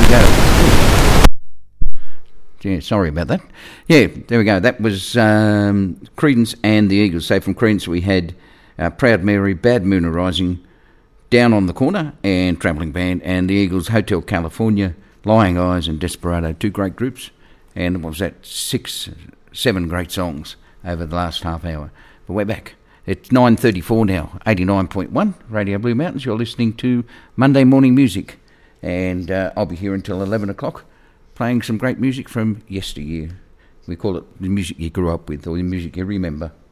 we go. Yeah, sorry about that. Yeah, there we go. That was Creedence and the Eagles. So from Creedence we had Proud Mary, Bad Moon Arising, Down on the Corner, and Travelling Band, and the Eagles, Hotel California, Lying Eyes, and Desperado. 2 great groups, and what was that? 7 great songs over the last half hour. But we're back. It's 9:34 now, 89.1 Radio Blue Mountains. You're listening to Monday Morning Music, and I'll be here until 11 o'clock playing some great music from yesteryear. We call it the music you grew up with, or the music you remember.